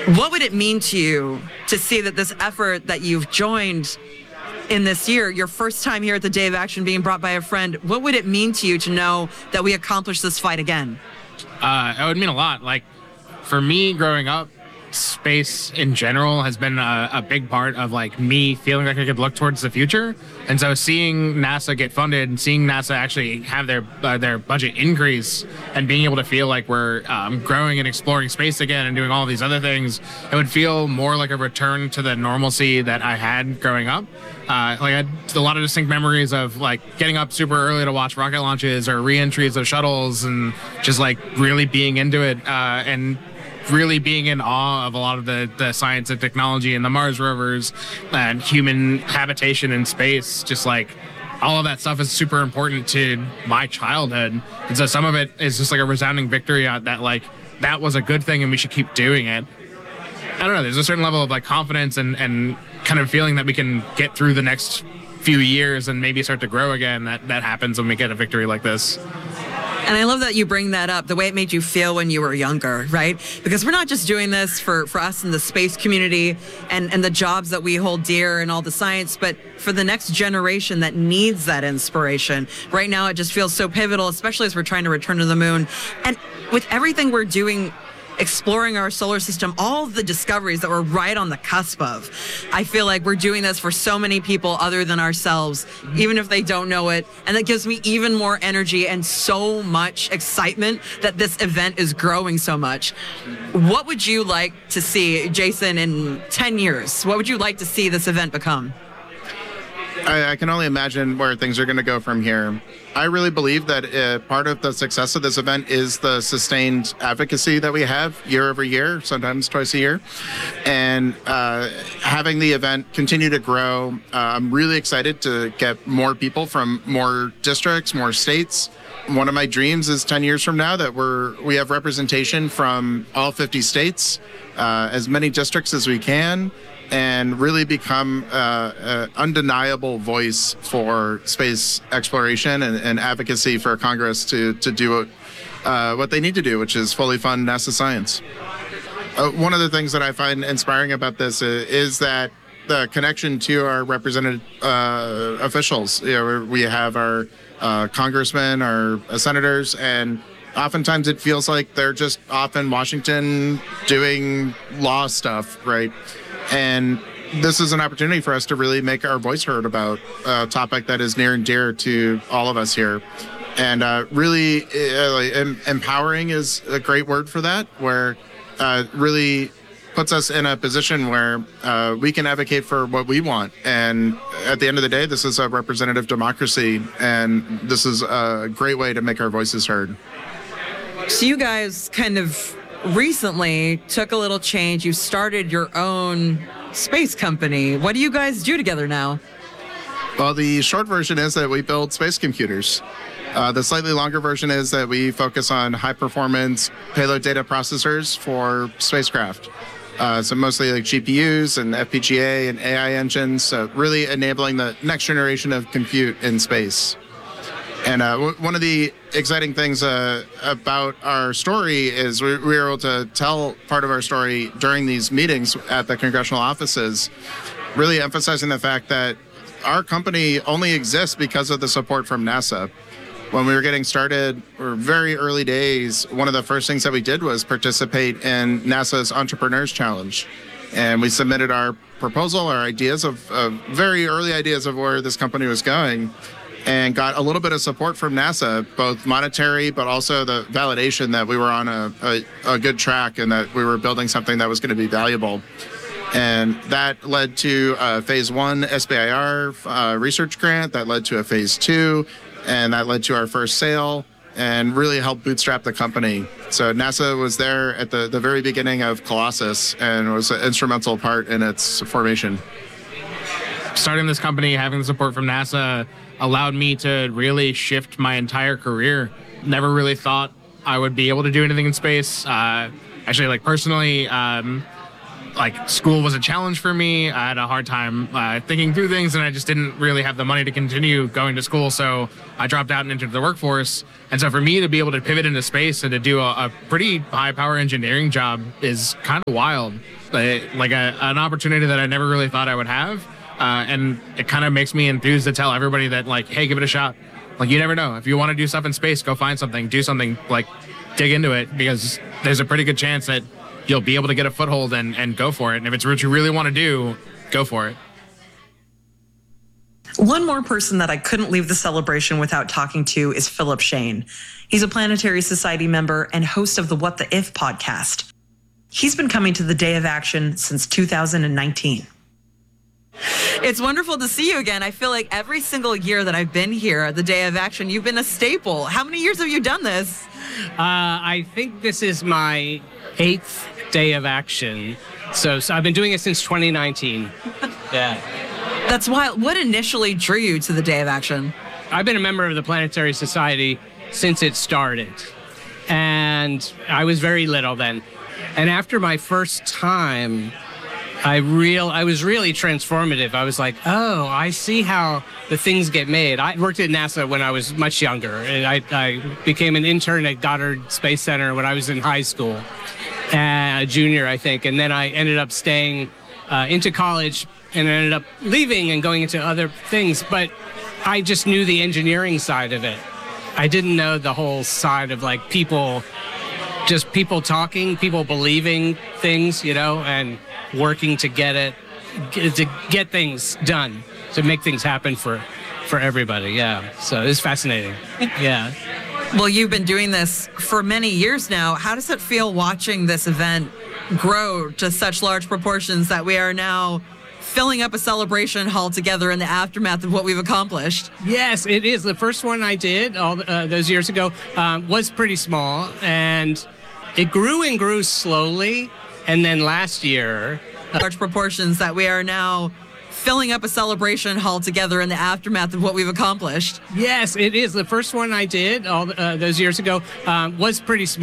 What would it mean to you to see that this effort that you've joined in this year, your first time here at the Day of Action being brought by a friend, what would it mean to you to know that we accomplished this fight again? It would mean a lot. Like, for me growing up, space in general has been a big part of like me feeling like I could look towards the future. And so seeing NASA get funded and seeing NASA actually have their budget increase and being able to feel like we're growing and exploring space again and doing all these other things, it would feel more like a return to the normalcy that I had growing up. Like I had a lot of distinct memories of like getting up super early to watch rocket launches or re-entries of shuttles and just like really being into it and really being in awe of a lot of the science and technology and the Mars rovers and human habitation in space. Just like all of that stuff is super important to my childhood. And so some of it is just like a resounding victory that like that was a good thing and we should keep doing it. I don't know, there's a certain level of like confidence and kind of feeling that we can get through the next few years and maybe start to grow again that happens when we get a victory like this. And I love that you bring that up, the way it made you feel when you were younger, right? Because we're not just doing this for us in the space community and the jobs that we hold dear and all the science, but for the next generation that needs that inspiration. Right now, it just feels so pivotal, especially as we're trying to return to the moon. And with everything we're doing, exploring our solar system, all the discoveries that we're right on the cusp of. I feel like we're doing this for so many people other than ourselves, even if they don't know it. And that gives me even more energy and so much excitement that this event is growing so much. What would you like to see, Jason, in 10 years? What would you like to see this event become? I can only imagine where things are going to go from here. I really believe that part of the success of this event is the sustained advocacy that we have year over year, sometimes twice a year. And having the event continue to grow, I'm really excited to get more people from more districts, more states. One of my dreams is 10 years from now that we have representation from all 50 states, as many districts as we can, and really become an undeniable voice for space exploration and advocacy for Congress to do what they need to do, which is fully fund NASA science. One of the things that I find inspiring about this is that the connection to our represented officials. You know, we have our congressmen, our senators, and oftentimes it feels like they're just off in Washington doing law stuff, right? And this is an opportunity for us to really make our voice heard about a topic that is near and dear to all of us here. And really empowering is a great word for that, where really puts us in a position where we can advocate for what we want. And at the end of the day, this is a representative democracy, and this is a great way to make our voices heard. So you guys kind of recently took a little change. You started your own space company. What do you guys do together now? Well, the short version is that we build space computers. The slightly longer version is that we focus on high-performance payload data processors for spacecraft. So mostly like GPUs and FPGA and AI engines, so really enabling the next generation of compute in space. And one of the exciting things about our story is we were able to tell part of our story during these meetings at the congressional offices, really emphasizing the fact that our company only exists because of the support from NASA. When we were getting started, or very early days, one of the first things that we did was participate in NASA's Entrepreneurs Challenge. And we submitted our proposal, our ideas of very early ideas of where this company was going, and got a little bit of support from NASA, both monetary, but also the validation that we were on a good track and that we were building something that was going to be valuable. And that led to a phase 1 SBIR research grant, that led to a phase 2, and that led to our first sale, and really helped bootstrap the company. So NASA was there at the very beginning of Colossus and was an instrumental part in its formation. Starting this company, having the support from NASA, allowed me to really shift my entire career. Never really thought I would be able to do anything in space. Actually, like personally, like school was a challenge for me. I had a hard time thinking through things, and I just didn't really have the money to continue going to school. So I dropped out and entered the workforce. And so for me to be able to pivot into space and to do a pretty high power engineering job is kind of wild. Like an opportunity that I never really thought I would have. And it kind of makes me enthused to tell everybody that, like, hey, give it a shot. Like, you never know. If you want to do stuff in space, go find something, do something, like, dig into it, because there's a pretty good chance that you'll be able to get a foothold and go for it. And if it's what you really want to do, go for it. One more person that I couldn't leave the celebration without talking to is Philip Shane. He's a Planetary Society member and host of the What the If podcast. He's been coming to the Day of Action since 2019. It's wonderful to see you again. I feel like every single year that I've been here at the Day of Action, you've been a staple. How many years have you done this? I think this is my 8th Day of Action. So I've been doing it since 2019. Yeah. That's wild. What initially drew you to the Day of Action? I've been a member of the Planetary Society since it started. And I was very little then. And after my first time, I was really transformative. I was like, oh, I see how the things get made. I worked at NASA when I was much younger. And I became an intern at Goddard Space Center when I was in high school, a junior, I think. And then I ended up staying into college and ended up leaving and going into other things. But I just knew the engineering side of it. I didn't know the whole side of, like, people talking, people believing things, and working to get things done, to make things happen for everybody. Yeah. So it's fascinating. Yeah. Well, you've been doing this for many years now. How does it feel watching this event grow to such large proportions that we are now filling up a celebration hall together in the aftermath of what we've accomplished? Yes, it is. The first one I did all those years ago was pretty small, and it grew and grew slowly. And then last year, large proportions that we are now filling up a celebration hall together in the aftermath of what we've accomplished. Yes, it is. The first one I did all those years ago was pretty small.